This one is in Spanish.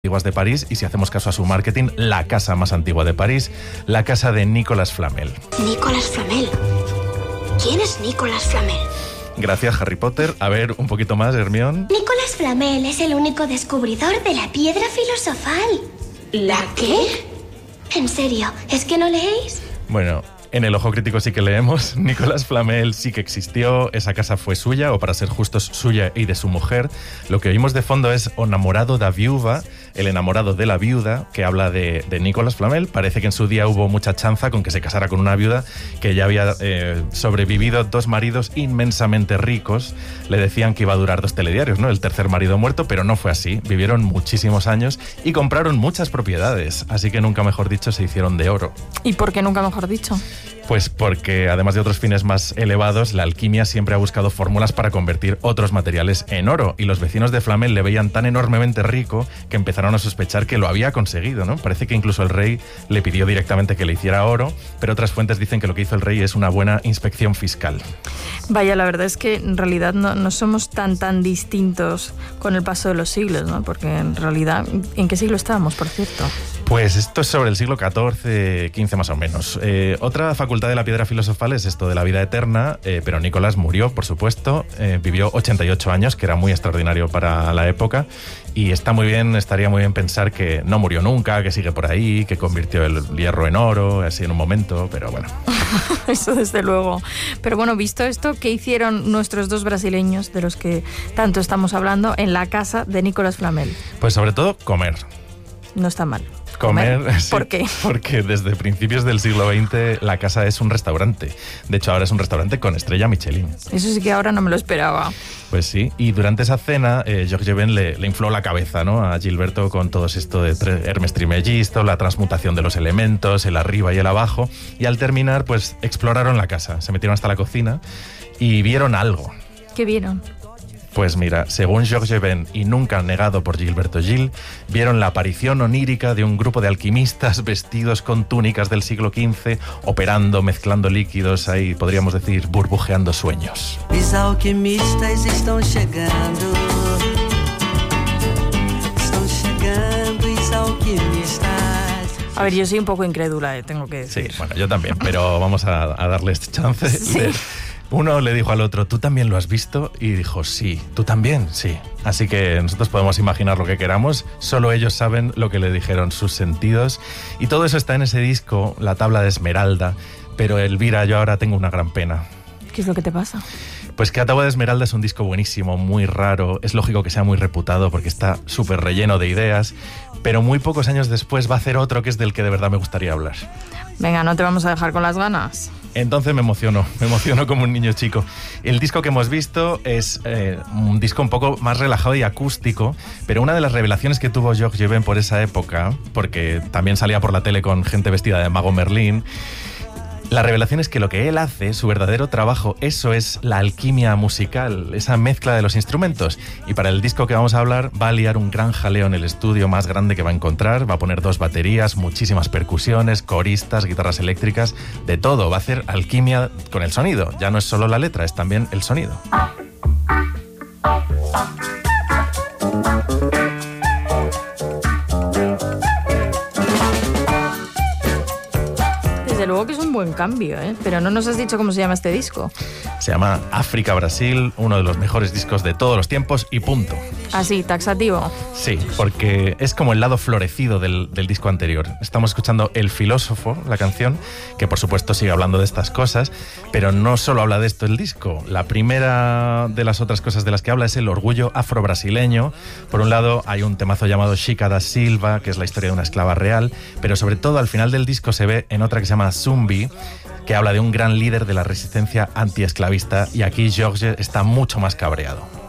antiguas de París y, si hacemos caso a su marketing, la casa más antigua de París, la casa de Nicolas Flamel. Nicolas Flamel. ¿Quién es Nicolas Flamel? Gracias, Harry Potter. A ver, un poquito más, Hermione. Nicolas Flamel es el único descubridor de la piedra filosofal. ¿La qué? En serio, ¿es que no leéis? Bueno, en el Ojo Crítico sí que leemos. Nicolas Flamel sí que existió, esa casa fue suya, o para ser justos, suya y de su mujer. Lo que oímos de fondo es O namorado da viuva, el enamorado de la viuda, que habla de Nicolas Flamel. Parece que en su día hubo mucha chanza con que se casara con una viuda que ya había sobrevivido 2 maridos inmensamente ricos. Le decían que iba a durar 2 telediarios, ¿no? El tercer marido muerto, pero no fue así. Vivieron muchísimos años y compraron muchas propiedades, así que nunca mejor dicho se hicieron de oro. ¿Y por qué nunca mejor dicho? Pues porque, además de otros fines más elevados, la alquimia siempre ha buscado fórmulas para convertir otros materiales en oro, y los vecinos de Flamel le veían tan enormemente rico que empezaron a sospechar que lo había conseguido, ¿no? Parece que incluso el rey le pidió directamente que le hiciera oro, pero otras fuentes dicen que lo que hizo el rey es una buena inspección fiscal. Vaya, la verdad es que en realidad no somos tan distintos con el paso de los siglos, ¿no? Porque en realidad, ¿en qué siglo estábamos, por cierto? Pues esto es sobre el siglo XIV, XV más o menos. Otra facultad de la piedra filosofal es esto de la vida eterna, pero Nicolás murió, por supuesto, vivió 88 años, que era muy extraordinario para la época, y estaría muy bien pensar que no murió nunca, que sigue por ahí, que convirtió el hierro en oro, así en un momento, pero bueno. Eso desde luego. Pero bueno, visto esto, ¿qué hicieron nuestros 2 brasileños, de los que tanto estamos hablando, en la casa de Nicolas Flamel? Pues sobre todo comer. No está mal. Comer, sí, ¿por qué? Porque desde principios del siglo XX la casa es un restaurante. De hecho, ahora es un restaurante con estrella Michelin. Eso sí que ahora no me lo esperaba. Pues sí, y durante esa cena Georges Ben le infló la cabeza, ¿no?, a Gilberto con todo esto de Hermes Trismegisto, la transmutación de los elementos, el arriba y el abajo, y al terminar pues exploraron la casa, se metieron hasta la cocina y vieron algo. ¿Qué vieron? Pues mira, según Georges Ben, y nunca negado por Gilberto Gil, vieron la aparición onírica de un grupo de alquimistas vestidos con túnicas del siglo XV, operando, mezclando líquidos, ahí podríamos decir, burbujeando sueños. Os alquimistas están chegando. Están chegando os alquimistas. A ver, yo soy un poco incrédula, tengo que decir. Sí, bueno, yo también, pero vamos a darle este chance. Sí. Uno le dijo al otro, ¿tú también lo has visto? Y dijo, sí. ¿Tú también? Sí. Así que nosotros podemos imaginar lo que queramos, solo ellos saben lo que le dijeron sus sentidos. Y todo eso está en ese disco, La tabla de Esmeralda. Pero Elvira, yo ahora tengo una gran pena. ¿Qué es lo que te pasa? Pues que La tabla de Esmeralda es un disco buenísimo, muy raro. Es lógico que sea muy reputado porque está súper relleno de ideas. Pero muy pocos años después va a hacer otro que es del que de verdad me gustaría hablar. Venga, no te vamos a dejar con las ganas. Entonces me emociono como un niño chico. El disco que hemos visto es un disco un poco más relajado y acústico, pero una de las revelaciones que tuvo Georges Ben por esa época, porque también salía por la tele con gente vestida de mago Merlín, la revelación es que lo que él hace, su verdadero trabajo, eso es la alquimia musical, esa mezcla de los instrumentos. Y para el disco que vamos a hablar va a liar un gran jaleo en el estudio más grande que va a encontrar, va a poner 2 baterías, muchísimas percusiones, coristas, guitarras eléctricas, de todo. Va a hacer alquimia con el sonido. Ya no es solo la letra, es también el sonido. Desde luego que es un buen cambio, ¿eh? Pero no nos has dicho cómo se llama este disco. Se llama África Brasil, uno de los mejores discos de todos los tiempos y punto. Así, taxativo. Sí, porque es como el lado florecido del disco anterior. Estamos escuchando El Filósofo, la canción, que por supuesto sigue hablando de estas cosas, pero no solo habla de esto el disco. La primera de las otras cosas de las que habla es el orgullo afrobrasileño. Por un lado hay un temazo llamado Chica da Silva, que es la historia de una esclava real, pero sobre todo al final del disco se ve en otra que se llama Zumbi, que habla de un gran líder de la resistencia antiesclavista, y aquí Georges está mucho más cabreado.